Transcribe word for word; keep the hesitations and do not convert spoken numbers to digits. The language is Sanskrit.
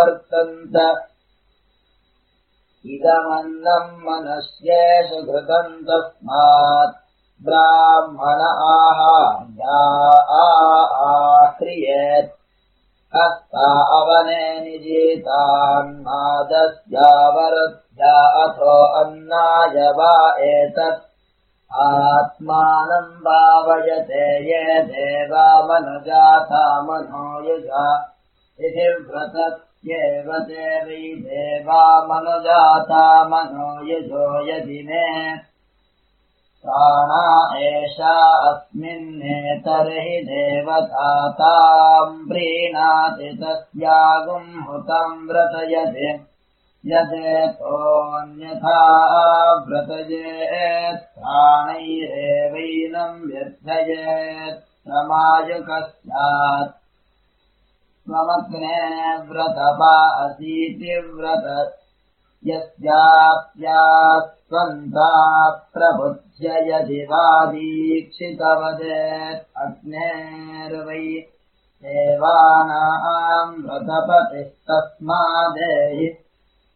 वर्तन्त इदमन्नम् मनस्येषु घृतम् तस्मात् ब्राह्मण आहार्या आह्रियेत् हस्ता अवने निजीतान्मादस्यावरद्या अथो अन्नाय वा एतत् आत्मानम् भावयते ये देवा मनुजाता मनो युजा इति व्रतस्येव ते वै देवा मनुजाता मनो युजो यदि मे प्राणा एषा अस्मिन्नेतर्हि देवताताम् प्रीणाति तस्यागुम् हुतम् व्रतयति यदेतोऽन्यथा व्रतयेत् प्राणैरेवैनम् व्यर्थयेत् समायुकः स्यात् स्वमग्ने व्रतपा असीति व्रत यस्याप्यास्त्वन्ता प्रबुध्य यदि वा दीक्षितवदेत् अग्नेर्वै देवानाम् व्रतपतिस्तस्मादेहि